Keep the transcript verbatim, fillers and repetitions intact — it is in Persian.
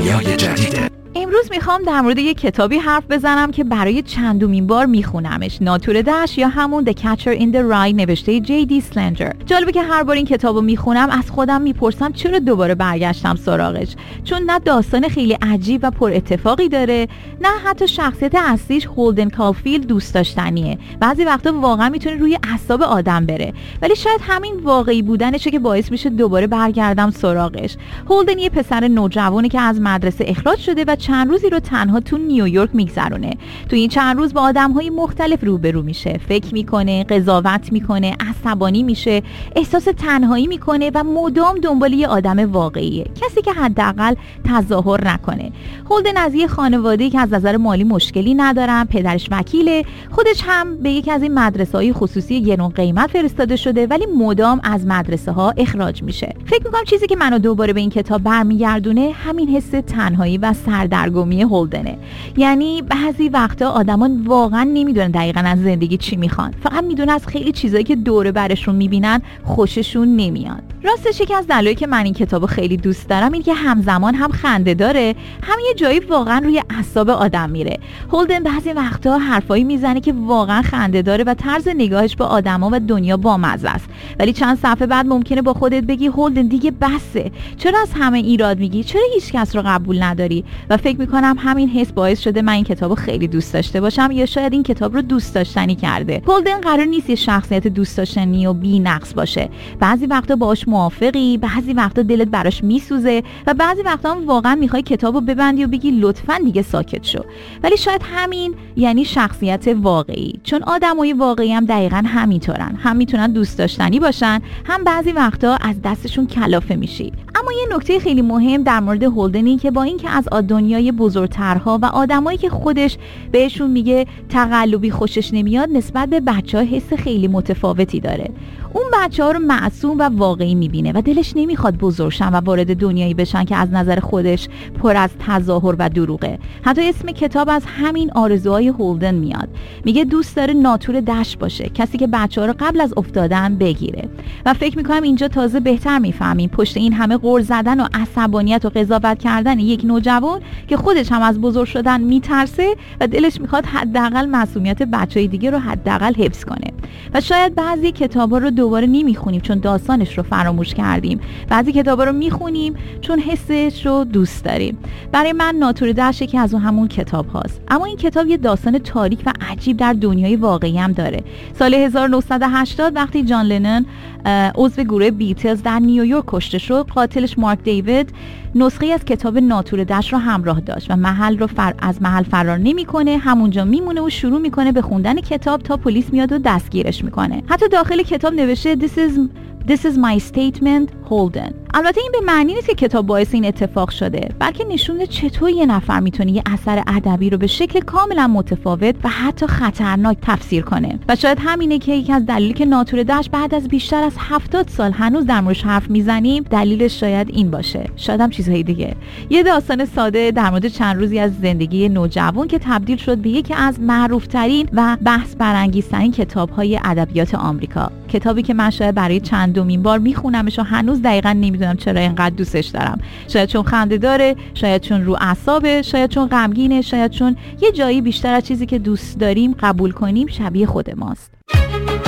دنیای جدیده. امروز میخوام در مورد یک کتابی حرف بزنم که برای چندمین بار میخونمش، ناتور دشت یا همون The Catcher in the Rye نوشته جی دی سلنجر. جالبه که هر بار این کتابو میخونم از خودم میپرسم چرا دوباره برگشتم سراغش، چون نه داستان خیلی عجیب و پر اتفاقی داره، نه حتی شخصیت اصلیش هولدن کالفیلد دوست داشتنیه. بعضی وقتا واقعا میتونه روی اعصاب آدم بره، ولی شاید همین واقعی بودنشه که باعث میشه دوباره برگردم سراغش. هولدن یه پسر نوجوانه که از مدرسه اخراج شده و چند روزی رو تنها تو نیویورک میگذرونه. تو این چند روز با آدم‌های مختلف روبرو میشه، فکر میکنه، قضاوت میکنه، عصبانی میشه، احساس تنهایی میکنه و مدام دنبال یه آدم واقعیه، کسی که حداقل تظاهر نکنه. هولدن از یه خانواده‌ای که از نظر مالی مشکلی ندارن، پدرش وکیله، خودش هم به یکی از این مدرسه‌های خصوصی گران قیمت فرستاده شده، ولی مدام از مدرسه‌ها اخراج میشه. فکر میکنم چیزی که منو دوباره به این کتاب برمیگردونه همین حس تنهایی و سردرگمی هولدنه. یعنی بعضی وقتا آدمان واقعا نمیدونن دقیقاً از زندگی چی میخوان، فقط میدونن از خیلی چیزایی که دوره برشون میبینن خوششون نمیاد. راستش یکی از دلایلی که من این کتابو خیلی دوست دارم اینه که همزمان هم خنده داره، هم یه جایی واقعا روی اعصاب آدم میره. هولدن بعضی وقتا حرفایی میزنه که واقعا خنده داره و طرز نگاهش به آدما و دنیا بامزه است، ولی چند صفحه بعد ممکنه با خودت بگی هولدن دیگه بسه، چرا از همه ایراد میگی، چرا هیچ کس رو قبول نداری؟ و فکر میکنم همین حس باعث شده من این کتابو خیلی دوست داشته باشم، یا شاید این کتاب رو دوست داشتنی کرده. هولدن قرار نیست یه شخصیت دوست داشتنی و بی‌نقص باشه. بعضی وقتا باهاش موافقی، بعضی وقتا دلت براش میسوزه و بعضی وقتا هم واقعا میخوای کتابو ببندی و بگی لطفاً دیگه ساکت شو. ولی شاید همین یعنی شخصیت واقعی، چون آدمای واقعی هم دقیقاً همینطورن، هم میتونن دوست داشتنی باشن، هم بعضی وقتا از دستشون کلافه میشی. اما یه نکته خیلی مهم در مورد هولدن این که با اینکه از دنیای بزرگترها و آدمایی که خودش بهشون میگه تقلبی خوشش نمیاد، نسبت به بچه‌ها حس خیلی متفاوتی داره. اون بچه‌ها رو معصوم و واقعی میبینه و دلش نمیخواد بزرگشن و وارد دنیایی بشن که از نظر خودش پر از تظاهر و دروغه. حتی اسم کتاب از همین آرزوهای هولدن میاد. میگه دوست داره ناتور دشت باشه، کسی که بچه‌ها رو قبل از افتادن بگیره. و فکر میکنم اینجا تازه بهتر میفهمیم پشت این همه غر زدن و عصبانیت و قضاوت کردن یک نوجوان که خودش هم از بزرگ شدن میترسه و دلش میخواد حداقل معصومیت بچهای دیگه رو حداقل حفظ کنه. و شاید بعضی کتابا رو دوباره نمیخونیم چون داستانش رو فراموش کردیم، بعضی کتابا رو میخونیم چون حسش رو دوست داریم. برای من ناتور دشت یکی از اون همون کتاب هاست. اما این کتاب یه داستان تاریک و عجیب در دنیای واقعی هم داره. سال هزار و نهصد و هشتاد وقتی جان لنون عضو گروه بیتلز در نیویورک کشته شد، قاتلش مارک دیوید نسخه از کتاب ناتور دشت رو همراه داشت و محل رو فر... از محل فرار نمیکنه، همونجا میمونه و شروع میکنه به خوندن کتاب تا پلیس میاد و دستگیرش میکنه. حتی داخل کتاب نوشته This is This is my statement هولدن. البته این به معنی نیست که کتاب باعث این اتفاق شده، بلکه نشون میده چطور یه نفر میتونه یه اثر ادبی رو به شکل کاملا متفاوت و حتی خطرناک تفسیر کنه. و شاید همینه که یکی از دلایلی که ناتور دشت بعد از بیشتر از هفتاد سال هنوز در موردش حرف میزنیم، دلیلش شاید این باشه، شاید هم چیزهای دیگه. یه داستان ساده در مورد چند روزی از زندگی نوجوان که تبدیل شد به یکی از معروف‌ترین و بحث برانگیزترین کتاب‌های ادبیات آمریکا. کتابی که من شاید برای چندمین بار میخونمش و هنوز دقیقاً نمیدونم چرا اینقدر دوستش دارم. شاید چون خنده داره، شاید چون رو اعصابه، شاید چون غمگینه، شاید چون یه جایی بیشتر از چیزی که دوست داریم قبول کنیم شبیه خود ماست.